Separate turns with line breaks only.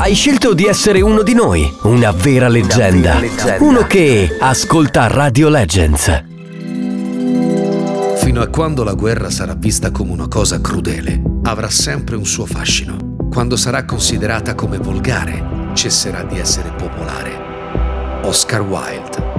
Hai scelto di essere uno di noi, una vera leggenda. Uno che ascolta Radio Legends.
Fino a quando la guerra sarà vista come una cosa crudele, avrà sempre un suo fascino. Quando sarà considerata come volgare, cesserà di essere popolare. Oscar Wilde.